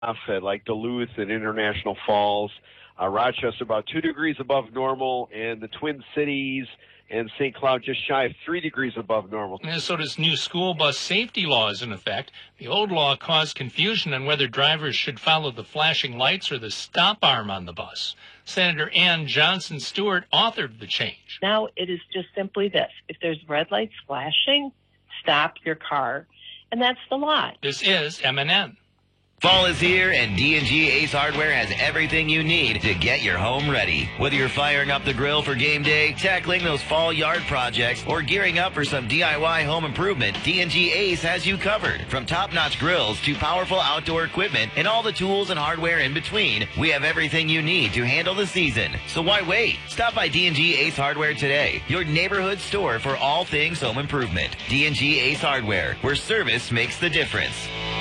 like Duluth and International Falls. Rochester about 2 degrees above normal, and the Twin Cities and St. Cloud just shy of 3 degrees above normal. Minnesota's new school bus safety law is in effect. The old law caused confusion on whether drivers should follow the flashing lights or the stop arm on the bus. Senator Ann Johnson Stewart authored the change. Now it is just simply this. If there's red lights flashing, stop your car, and that's the law. This is MNN. Fall is here, and D&G Ace Hardware has everything you need to get your home ready. Whether you're firing up the grill for game day, tackling those fall yard projects, or gearing up for some DIY home improvement, D&G Ace has you covered. From top-notch grills to powerful outdoor equipment and all the tools and hardware in between, we have everything you need to handle the season. So why wait? Stop by D&G Ace Hardware today, your neighborhood store for all things home improvement. D&G Ace Hardware, where service makes the difference.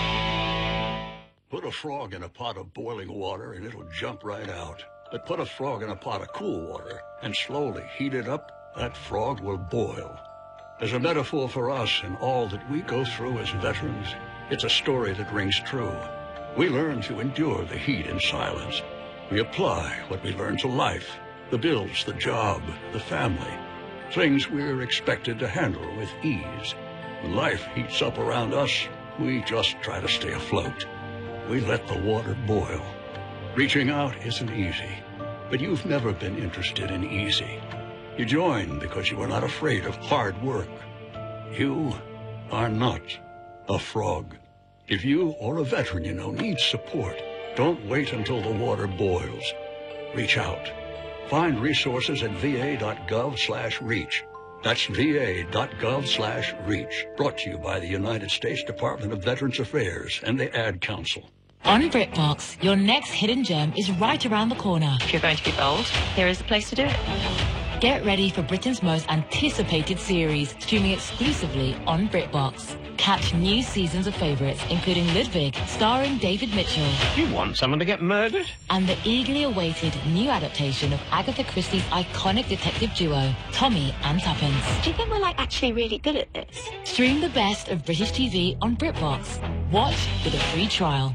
Put a frog in a pot of boiling water and it'll jump right out. But put a frog in a pot of cool water and slowly heat it up, that frog will boil. As a metaphor for us and all that we go through as veterans, it's a story that rings true. We learn to endure the heat in silence. We apply what we learn to life, the bills, the job, the family, things we're expected to handle with ease. When life heats up around us, we just try to stay afloat. We let the water boil. Reaching out isn't easy, but you've never been interested in easy. You join because you are not afraid of hard work. You are not a frog. If you or a veteran you know needs support, don't wait until the water boils. Reach out. Find resources at va.gov/reach. That's va.gov/reach. Brought to you by the United States Department of Veterans Affairs and the Ad Council. On BritBox, your next hidden gem is right around the corner. If you're going to be bold, here is the place to do it. Get ready for Britain's most anticipated series, streaming exclusively on BritBox. Catch new seasons of favourites, including Ludwig, starring David Mitchell. You want someone to get murdered? And the eagerly awaited new adaptation of Agatha Christie's iconic detective duo, Tommy and Tuppence. Do you think we're actually really good at this? Stream the best of British TV on BritBox. Watch with a free trial.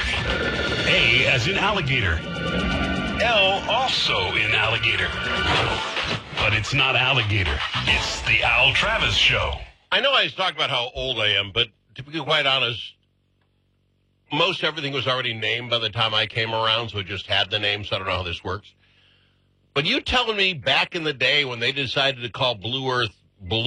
A as in alligator. L also in alligator. But it's not alligator. It's the Al Travis Show. I know I was talking about how old I am, but to be quite honest, most everything was already named by the time I came around, so it just had the name, so I don't know how this works. But you telling me back in the day when they decided to call Blue Earth,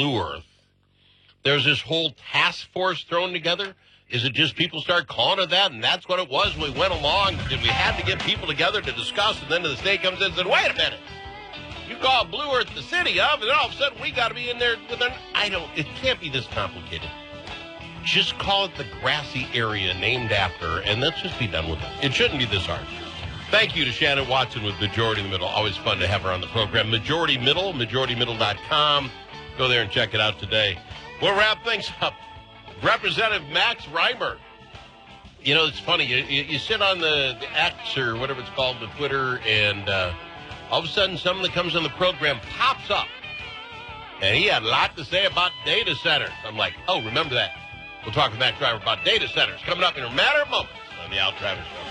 there's this whole task force thrown together? Is it just people start calling it that, and that's what it was when we went along? Did we have to get people together to discuss, and then the state comes in and says, wait a minute. You call Blue Earth the city of, and then all of a sudden we got to be in there with an... It can't be this complicated. Just call it the grassy area named after, and let's just be done with it. It shouldn't be this hard. Thank you to Shannon Watson with Majority in the Middle. Always fun to have her on the program. Majority Middle, majoritymiddle.com. Go there and check it out today. We'll wrap things up. Representative Max Reimer. You know, it's funny. You sit on the X or whatever it's called, the Twitter, and... all of a sudden, someone that comes on the program pops up. And he had a lot to say about data centers. I'm like, oh, remember that. We'll talk with Max Driver about data centers coming up in a matter of moments on the Al Travis Show.